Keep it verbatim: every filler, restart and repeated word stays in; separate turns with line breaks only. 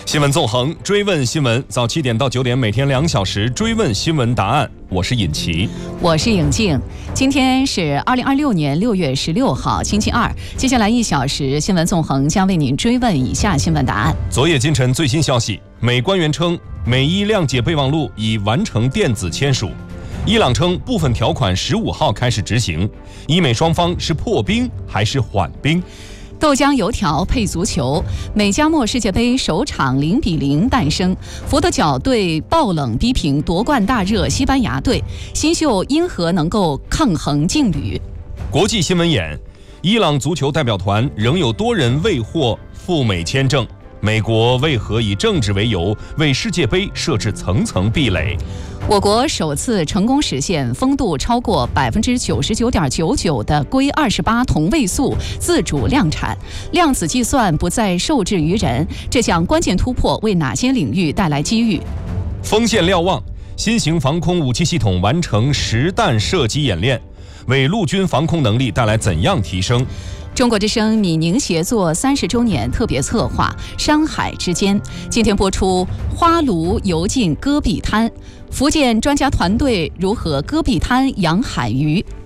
新闻纵横，追问新闻，早七点到九点，每天两小时追问新闻答案。我是尹奇，
我是颖静。今天是二零二六年六月十六号，星期二。接下来一小时，新闻纵横将为您追问以下新闻答案。
昨夜今晨最新消息，美官员称美伊谅解备忘录已完成电子签署。伊朗称部分条款十五号开始执行。伊美双方是破冰还是缓冰？
豆浆油条配足球，美加墨世界杯首场零比零诞生。佛得角队爆冷逼平夺冠大热西班牙队，新秀因何能够抗衡劲旅？
国际新闻眼，伊朗足球代表团仍有多人未获赴美签证，美国为何以政治为由为世界杯设置层层壁垒？
我国首次成功实现风度超过百分之九十九点九九的硅二十八同位素自主量产，量子计算不再受制于人，这项关键突破为哪些领域带来机遇？
锋线瞭望，新型防空武器系统完成实弹射击演练，为陆军防空能力带来怎样提升？
中国之声米宁协作三十周年特别策划《山海之间》，今天播出花鲈游进戈壁滩，福建专家团队如何戈壁滩养海鱼。